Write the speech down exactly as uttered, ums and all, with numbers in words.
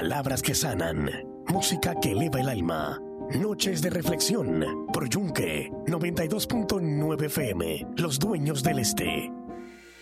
Palabras que sanan, música que eleva el alma. Noches de reflexión por Yunque noventa y dos punto nueve F M, los dueños del este.